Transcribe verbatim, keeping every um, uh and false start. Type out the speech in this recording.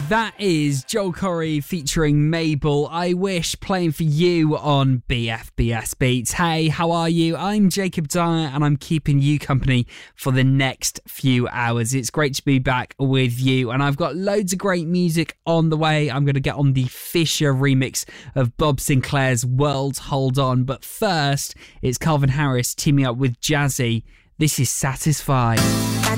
That is Joel Corry featuring Mabel. I Wish, playing for you on B F B S Beats. Hey, how are you? I'm Jacob Dyer and I'm keeping you company for the next few hours. It's great to be back with you and I've got loads of great music on the way. I'm going to get on the Fisher remix of Bob Sinclair's World Hold On. But first, it's Calvin Harris teaming up with Jazzy. This is Satisfied.